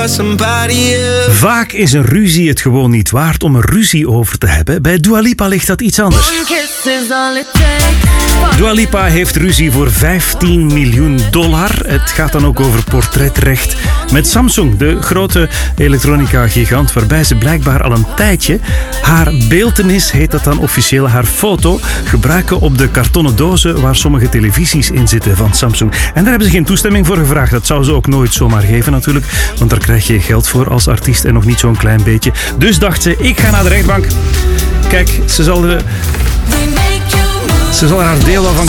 for somebody else. Vaak is een ruzie het gewoon niet waard om er ruzie over te hebben. Bij Dua Lipa ligt dat iets anders. Dua Lipa heeft ruzie voor $15 miljoen. Het gaat dan ook over portretrecht met Samsung, de grote elektronica-gigant, waarbij ze blijkbaar al een tijdje haar beeltenis, heet dat dan officieel, haar foto, gebruiken op de kartonnen dozen waar sommige televisies in zitten van Samsung. En daar hebben ze geen toestemming voor gevraagd. Dat zou ze ook nooit zomaar geven natuurlijk, want daar krijg je geld voor als artiest en nog niet zo'n klein beetje. Dus dacht ze, ik ga naar de rechtbank. Kijk, ze zal er haar deel van